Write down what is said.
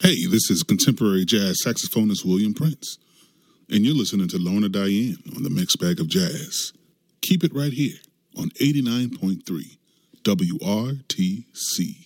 Hey, this is contemporary jazz saxophonist William Prince, and you're listening to Lorna Diane on the Mixed Bag of Jazz. Keep it right here on 89.3 WRTC.